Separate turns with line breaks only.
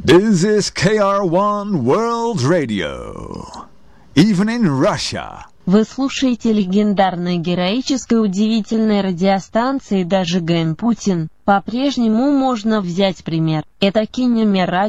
This is KR1 World Radio. Even in Russia.
Вы слушаете легендарной, героической, удивительной радиостанции «Даже Ген Путин». По-прежнему можно взять пример. Это Кинемер